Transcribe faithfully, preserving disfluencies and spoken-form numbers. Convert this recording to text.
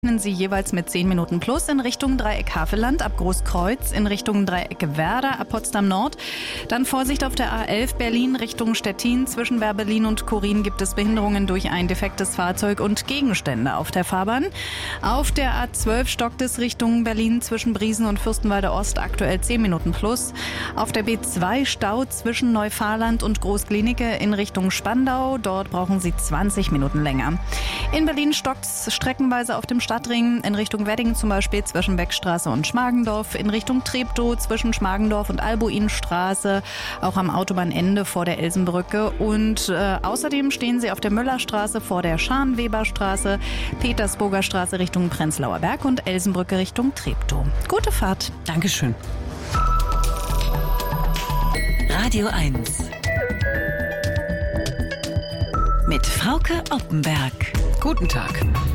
Sie jeweils mit zehn Minuten plus in Richtung Dreieck Havelland ab Großkreuz, in Richtung Dreieck Werder ab Potsdam Nord. Dann Vorsicht auf der A elf Berlin Richtung Stettin. Zwischen Berlin und Korin gibt es Behinderungen durch ein defektes Fahrzeug und Gegenstände auf der Fahrbahn. Auf der A zwölf stockt es Richtung Berlin zwischen Briesen und Fürstenwalde Ost aktuell zehn Minuten plus. Auf der B zwei Stau zwischen Neufahrland und Großklinike in Richtung Spandau. Dort brauchen Sie zwanzig Minuten länger. In Berlin stockt es streckenweise auf dem Stadtring in Richtung Wedding, zum Beispiel zwischen Beckstraße und Schmargendorf, in Richtung Treptow zwischen Schmargendorf und Albuinstraße, auch am Autobahnende vor der Elsenbrücke. Und äh, außerdem stehen Sie auf der Müllerstraße vor der Scharnweberstraße, Petersburger Straße Richtung Prenzlauer Berg und Elsenbrücke Richtung Treptow. Gute Fahrt. Dankeschön. Radio eins mit Frauke Oppenberg. Guten Tag.